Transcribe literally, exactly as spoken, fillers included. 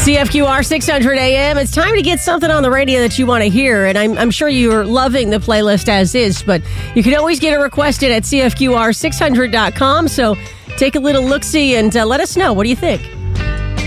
C F Q R six hundred A M. It's time to get something on the radio that you want to hear, and I'm, I'm sure you're loving the playlist as is, but you can always get it requested at C F Q R six hundred dot com, so take a little look-see and uh, let us know. What do you think?